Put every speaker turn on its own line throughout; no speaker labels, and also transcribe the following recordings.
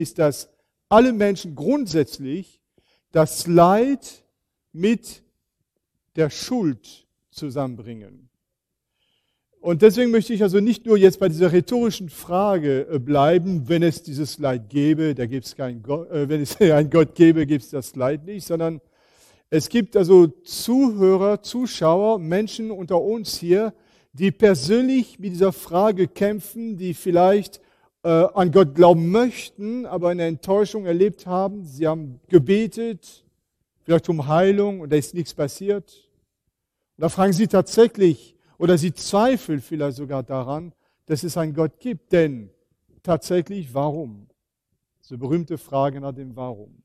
ist, dass alle Menschen grundsätzlich das Leid mit der Schuld zusammenbringen. Und deswegen möchte ich also nicht nur jetzt bei dieser rhetorischen Frage bleiben, wenn es dieses Leid gäbe, da gibt es keinen Gott, wenn es einen Gott gäbe, gibt es das Leid nicht, sondern es gibt also Zuhörer, Zuschauer, Menschen unter uns hier, die persönlich mit dieser Frage kämpfen, die vielleicht an Gott glauben möchten, aber eine Enttäuschung erlebt haben. Sie haben gebetet, vielleicht um Heilung und da ist nichts passiert. Und da fragen sie tatsächlich, oder sie zweifeln vielleicht sogar daran, dass es einen Gott gibt. Denn tatsächlich, warum? Das ist eine berühmte Frage nach dem Warum.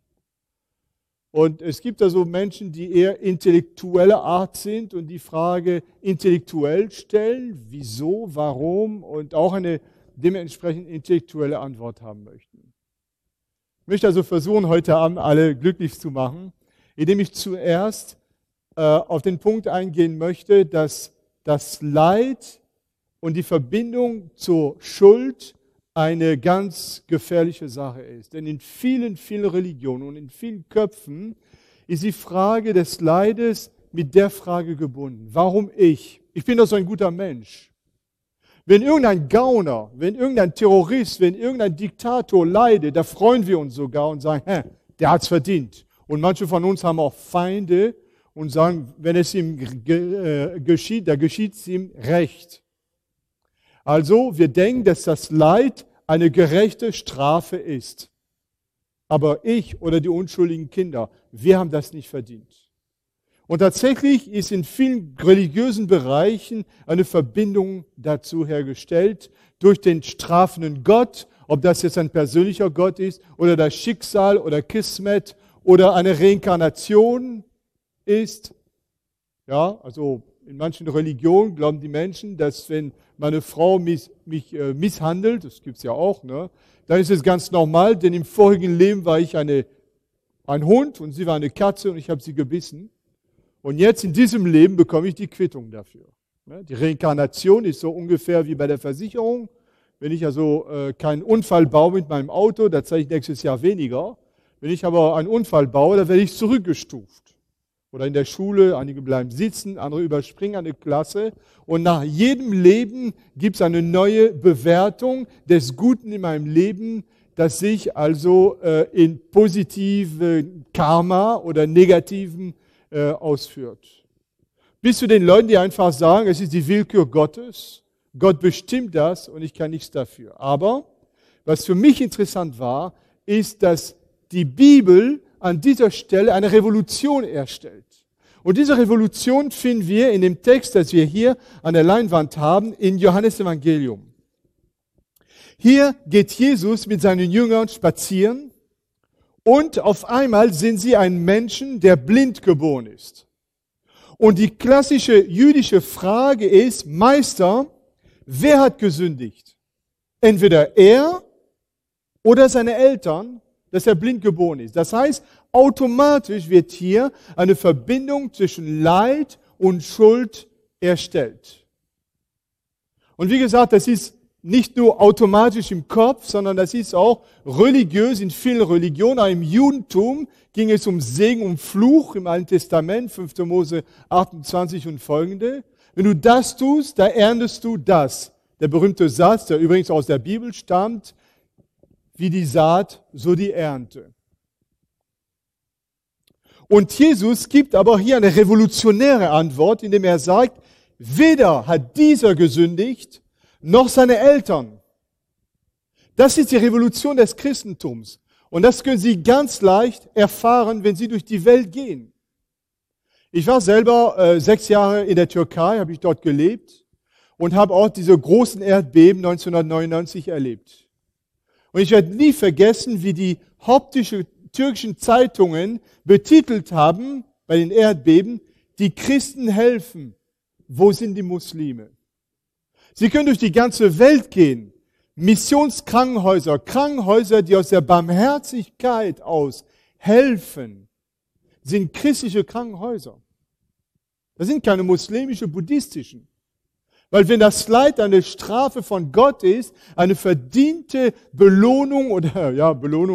Und es gibt also Menschen, die eher intellektueller Art sind und die Frage intellektuell stellen, wieso, warum und auch eine dementsprechend intellektuelle Antwort haben möchten. Ich möchte also versuchen, heute Abend alle glücklich zu machen, indem ich zuerst auf den Punkt eingehen möchte, dass das Leid und die Verbindung zur Schuld eine ganz gefährliche Sache ist. Denn in vielen, vielen Religionen und in vielen Köpfen ist die Frage des Leides mit der Frage gebunden. Warum ich? Ich bin doch so ein guter Mensch. Wenn irgendein Gauner, wenn irgendein Terrorist, wenn irgendein Diktator leidet, da freuen wir uns sogar und sagen, der hat es verdient. Und manche von uns haben auch Feinde und sagen, wenn es ihm geschieht, da geschieht es ihm recht. Also, wir denken, dass das Leid eine gerechte Strafe ist. Aber ich oder die unschuldigen Kinder, wir haben das nicht verdient. Und tatsächlich ist in vielen religiösen Bereichen eine Verbindung dazu hergestellt, durch den strafenden Gott, ob das jetzt ein persönlicher Gott ist oder das Schicksal oder Kismet oder eine Reinkarnation ist. Ja, also in manchen Religionen glauben die Menschen, dass wenn meine Frau mich misshandelt, das gibt es ja auch, ne, dann ist es ganz normal, denn im vorigen Leben war ich ein Hund und sie war eine Katze und ich habe sie gebissen. Und jetzt in diesem Leben bekomme ich die Quittung dafür. Die Reinkarnation ist so ungefähr wie bei der Versicherung. Wenn ich also keinen Unfall baue mit meinem Auto, da zahle ich nächstes Jahr weniger. Wenn ich aber einen Unfall baue, dann werde ich zurückgestuft. Oder in der Schule, einige bleiben sitzen, andere überspringen eine Klasse. Und nach jedem Leben gibt es eine neue Bewertung des Guten in meinem Leben, das sich also in positive Karma oder negativen ausführt. Bis zu den Leuten, die einfach sagen, es ist die Willkür Gottes, Gott bestimmt das und ich kann nichts dafür. Aber was für mich interessant war, ist, dass die Bibel an dieser Stelle eine Revolution erstellt. Und diese Revolution finden wir in dem Text, das wir hier an der Leinwand haben, in Johannes Evangelium. Hier geht Jesus mit seinen Jüngern spazieren und auf einmal sehen sie einen Menschen, der blind geboren ist. Und die klassische jüdische Frage ist, Meister, wer hat gesündigt? Entweder er oder seine Eltern, dass er blind geboren ist. Das heißt, automatisch wird hier eine Verbindung zwischen Leid und Schuld erstellt. Und wie gesagt, das ist nicht nur automatisch im Kopf, sondern das ist auch religiös in vielen Religionen. Auch im Judentum ging es um Segen und Fluch im Alten Testament, 5. Mose 28 und folgende. Wenn du das tust, da erntest du das. Der berühmte Satz, der übrigens aus der Bibel stammt, wie die Saat, so die Ernte. Und Jesus gibt aber hier eine revolutionäre Antwort, indem er sagt, weder hat dieser gesündigt, noch seine Eltern. Das ist die Revolution des Christentums. Und das können Sie ganz leicht erfahren, wenn Sie durch die Welt gehen. Ich war selber 6 Jahre in der Türkei, habe ich dort gelebt und habe auch diese großen Erdbeben 1999 erlebt. Und ich werde nie vergessen, wie die türkischen Zeitungen betitelt haben bei den Erdbeben, die Christen helfen. Wo sind die Muslime? Sie können durch die ganze Welt gehen. Missionskrankenhäuser, Krankenhäuser, die aus der Barmherzigkeit aus helfen, sind christliche Krankenhäuser. Das sind keine muslimische, buddhistischen. Weil wenn das Leid eine Strafe von Gott ist, eine verdiente Belohnung oder ja, Belohnung